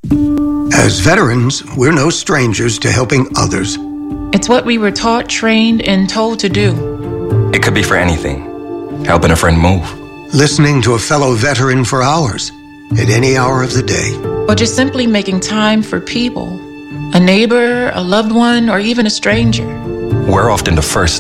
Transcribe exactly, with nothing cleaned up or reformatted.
As veterans, we're no strangers to helping others. It's what we were taught, trained, and told to do. It could be for anything. Helping a friend move. Listening to a fellow veteran for hours, at any hour of the day. Or just simply making time for people. A neighbor, a loved one, or even a stranger. We're often the first